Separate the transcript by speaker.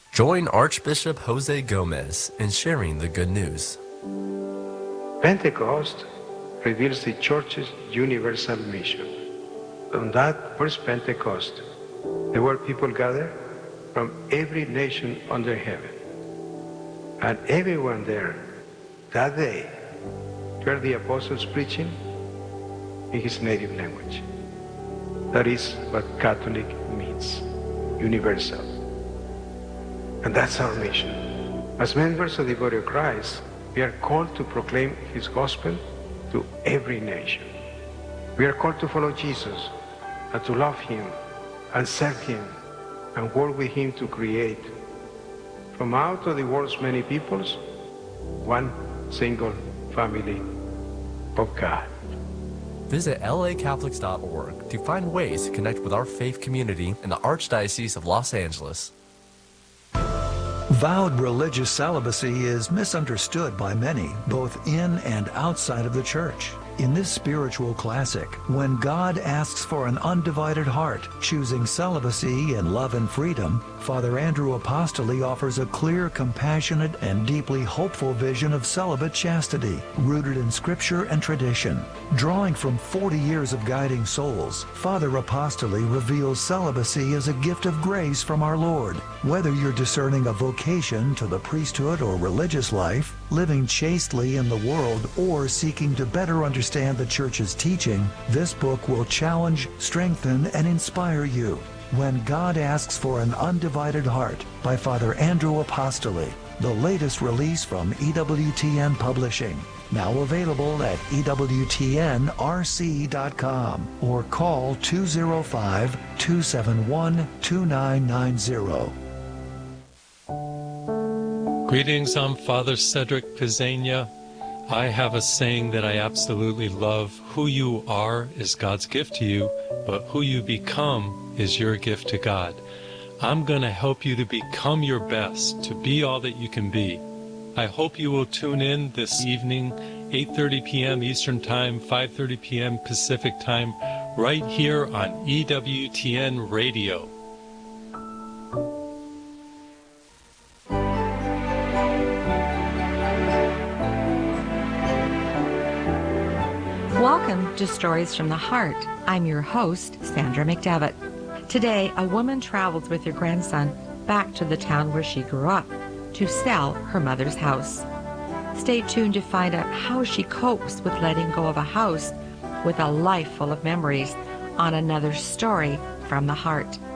Speaker 1: Join Archbishop Jose Gomez in sharing the good news.
Speaker 2: Pentecost reveals the Church's universal mission. On that first Pentecost, there were people gathered from every nation under heaven. And everyone there that day heard the apostles preaching in his native language. That is what Catholic means, universal. And that's our mission. As members of the body of Christ, we are called to proclaim his gospel to every nation. We are called to follow Jesus and to love him and serve him and work with him to create from out of the world's many peoples one single family of God.
Speaker 1: Visit lacatholics.org to find ways to connect with our faith community in the Archdiocese of Los Angeles.
Speaker 3: Vowed religious celibacy is misunderstood by many, both in and outside of the Church. In this spiritual classic, When God Asks for an Undivided Heart, Choosing Celibacy in Love and Freedom, Father Andrew Apostoli offers a clear, compassionate, and deeply hopeful vision of celibate chastity, rooted in Scripture and tradition. Drawing from 40 years of guiding souls, Father Apostoli reveals celibacy as a gift of grace from our Lord. Whether you're discerning a vocation to the priesthood or religious life, living chastely in the world, or seeking to better understand the Church's teaching, this book will challenge, strengthen, and inspire you. When God Asks for an Undivided Heart by Father Andrew Apostoli, the latest release from EWTN Publishing. Now available at EWTNRC.com or call 205-271-2990.
Speaker 4: Greetings, I'm Father Cedric Pizzania. I have a saying that I absolutely love. Who you are is God's gift to you, but who you become is your gift to God. I'm going to help you to become your best, to be all that you can be. I hope you will tune in this evening, 8:30 p.m. Eastern Time, 5:30 p.m. Pacific Time, right here on EWTN Radio.
Speaker 5: Welcome to Stories from the Heart. I'm your host, Sandra McDevitt. Today, a woman travels with her grandson back to the town where she grew up to sell her mother's house. Stay tuned to find out how she copes with letting go of a house with a life full of memories on another Story from the Heart.